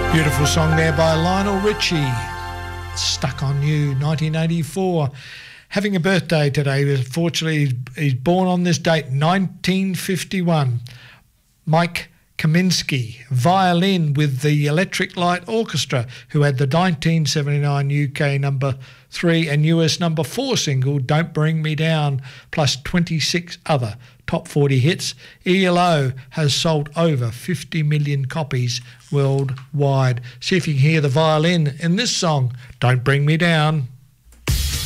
Beautiful song there by Lionel Richie. Stuck on You, 1984. Having a birthday today. Fortunately, he's born on this date, 1951. Mike Kaminsky, violin with the Electric Light Orchestra, who had the 1979 UK number 3 and US number 4 single, Don't Bring Me Down, plus 26 other top 40 hits. ELO has sold over 50 million copies worldwide. See if you can hear the violin in this song, Don't Bring Me Down.